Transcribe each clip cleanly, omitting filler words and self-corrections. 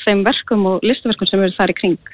þeim verkum og listaverkum sem eru þar í kring.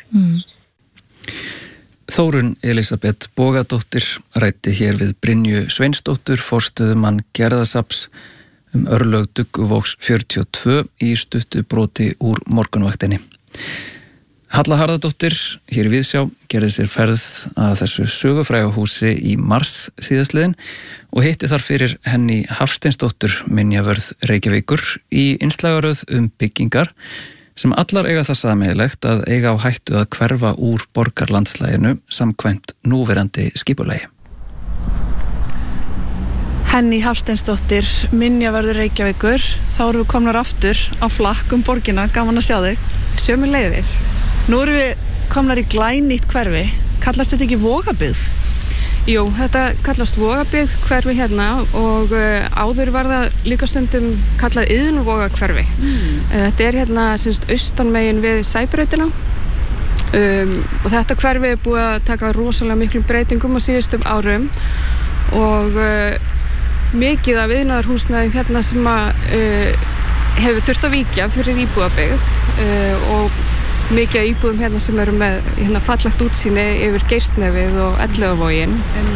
Þórunn Elísabet Bogadóttir ræddi hér við Brynju Sveinsdóttur, forstöðumann Gerðasafns, örlög Dugguvógs 42 í stuttu broti úr morgunvaktinni. Halla Harðardóttir, hér í Viðsjá, gerði sér ferð að þessu sögufræga húsi í mars síðastliðin og hitti þar fyrir Henný Hafsteinsdóttur, minjavörð Reykjavíkur, í innslagaröð byggingar sem allar eiga það sameiginlegt að eiga á hættu að hverfa úr borgarlandslæginu samkvæmt núverandi skipulagi. Henný Hafsteinsdóttir, minjavörður Reykjavíkur, þá erum við komnar aftur á flakk borgina, gaman að sjá þig. Sömuleiðis. Nú erum við komnar í glænýtt hverfi, kallast þetta ekki Vogabyggð? Jú, þetta kallast Vogabyggð hverfi hérna og áður var það líka stundum kallað Iðnvogahverfi. Þetta er hérna austanmegin við Sæbrautina og þetta hverfi er búið að taka rosalega miklum breytingum á síðustum árum og mikið af iðnaðarhúsnæðum hérna sem hefur þurft að víkja fyrir íbúðabyggð og mikið af íbúðum hérna sem eru með fallegt útsýni yfir Geirsnefið og Elliðavoginn.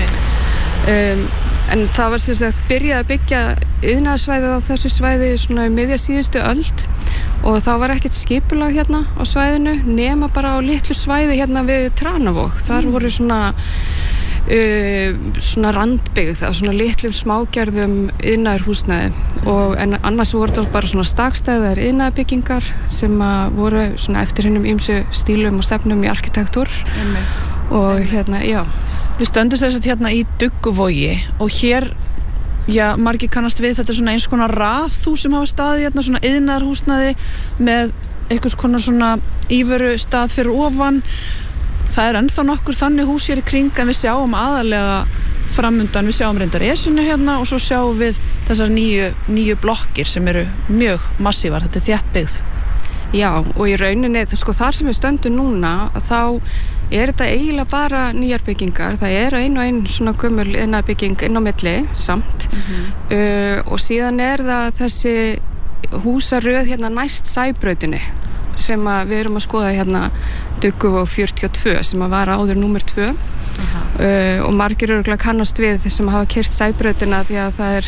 En það var sem sagt byrjað að byggja iðnaðarsvæðið á þessu svæði svona miðja síðustu öld og þá var ekkert skipulag hérna á svæðinu nema bara á litlu svæði hérna við Tranavog. Þar voru svona randbyggð af svona litlum smágerðum iðnaðarhúsnæði en annars voru það bara svona stakstæðar iðnaðarbyggingar sem voru svona eftir hinnum ýmsu stílum og stefnum í arkitektúr og hérna, já. Við stöndum þess að hérna í Dugguvogi og hér, já, margir kannast við þetta svona eins konar raðhús sem hafa staðið hérna, svona iðnaðarhúsnæði með einhvers konar svona íveru stað fyrir ofan. Það er ennþá nokkur þannig hús hér í kring en við sjáum aðalega framundan, við sjáum reyndar Esjunni hérna og svo sjáum við þessar nýju blokkir sem eru mjög massívar, þetta er þéttbyggð. Já, og í rauninni, þar sem við stöndum núna, þá er þetta eiginlega bara nýjar byggingar, það er ein svona gömul iðnaðarbygging inn á milli, samt, og síðan er það þessi húsaröð hérna næst Sæbrautinni sem við erum að skoða hérna Dugguvog 42 sem var áður númer 2 og margir örugglega kannast við sem hafa keyrt Sæbrautina því að það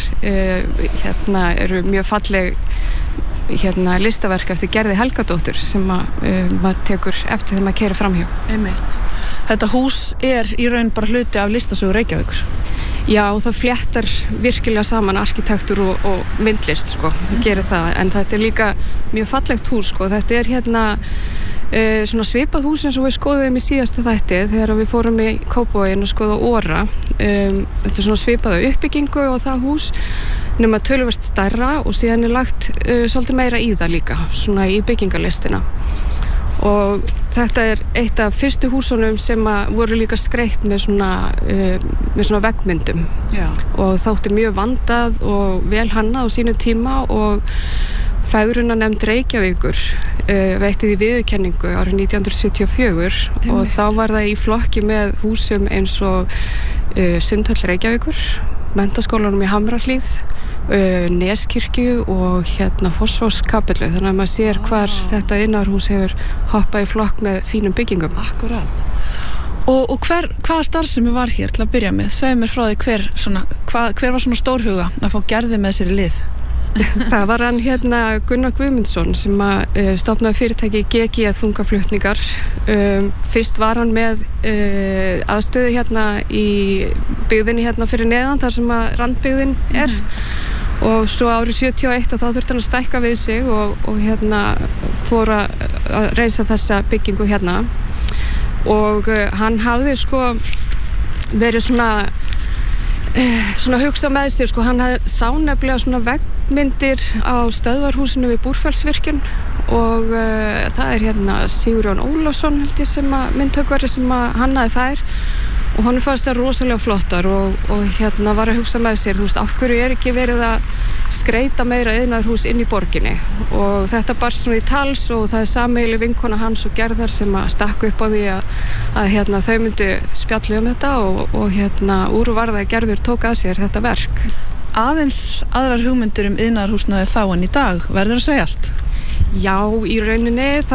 eru mjög falleg listaverk eftir Gerði Helgadóttur sem maður tekur eftir þegar maður keyrir framhjá. Einmitt. Þetta hús er í raun bara hluti af listasögu Reykjavíkur. Já, það fléttar virkilega saman arkitektúr og myndlist, sko. Það gerir það, en þetta er líka mjög fallegt hús, sko. Þetta er hérna svona svipað hús eins og við skoðum í síðasta þætti þegar við fórum í Kópavoginn og skoða Óra. Þetta er svona svipaða uppbyggingu og það hús nema töluvert stærra og síðan er lagt svolítið meira í það líka, svona í byggingarlistina. Og þetta er eitt af fyrstu húsunum sem voru líka skreytt með svona veggmyndum. Já. Og þótti mjög vandað og vel hannað á sínum tíma og Fegrunarnefnd Reykjavíkur veitti því viðurkenningu árið 1974 og þá var það í flokki með húsum eins og Sundhöll Reykjavíkur, Menntaskólanum í Hamrahlíð, Neskirkju og hérna Fossvogskapellu, þannig að maður sér hvar þetta iðnaðarhús hefur hoppað í flokk með fínum byggingum. Akkurat. Og hvaða starfsemi var hér til að byrja með? Segðu mér frá því hver var svona stórhuga að fá Gerði með sér í lið? Það var hann hérna Gunnar Guðmundsson sem stofnaði fyrirtæki GG þungaflutningar. Fyrst var hann með aðstöðu hérna í byggðinni hérna fyrir neðan þar sem randbyggðin er og svo árið 71 þá þurfti hann að stækka við sig og hérna fór að reisa þessa byggingu hérna og hann hafði sko verið svona hugsa með sér, sko, hann sá nefnilega svona veggmyndir á stöðvarhúsinu við Búrfellsvirkjun og það er hérna Sigurjón Ólafsson held ég sem myndhöggvari sem hannaði þær og honum fannst það rosalega flottar og hérna var að hugsa með sér, þú veist, af hverju er ekki verið að skreyta meira iðnaðarhús inn í borginni og þetta barst svona í tals og það er sameiginleg vinkona hans og Gerðar sem stakk upp á því að hérna þau myndu spjalla um þetta og hérna úr varða Gerður tók að sér þetta verk. Aðeins aðrar hugmyndir iðnaðarhúsnæði þá en í dag, verður að segjast? Já, í rauninni